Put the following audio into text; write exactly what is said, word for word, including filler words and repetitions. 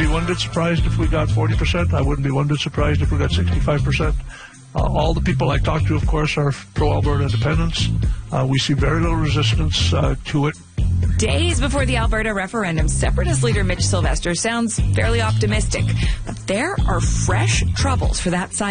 be one bit surprised if we got forty percent. I wouldn't be one bit surprised if we got sixty-five percent. Uh, all the people I talk to, of course, are pro-Alberta independence. Uh, we see very little resistance uh, to it. Days before the Alberta referendum, Separatist leader Mitch Sylvester sounds fairly optimistic. But there are fresh troubles for that side.